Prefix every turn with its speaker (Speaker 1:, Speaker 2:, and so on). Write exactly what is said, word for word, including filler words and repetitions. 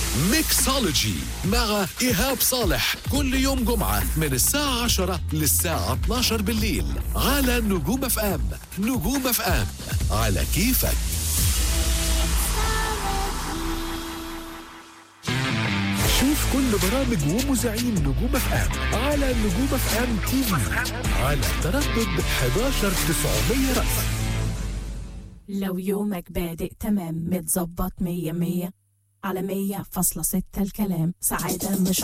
Speaker 1: ميكسولوجي مع إيهاب صالح كل يوم جمعة من الساعة عشرة للساعة اتناشر بالليل على نجوم اف ام. نجوم اف ام على كيفك. شوف كل برامج ومذيعين نجوم اف ام على نجوم اف ام تي في على تردد حداشر تسعمية رأس.
Speaker 2: لو يومك بادئ تمام متظبط مية مية على مية فاصلة ستة الكلام سعادة مش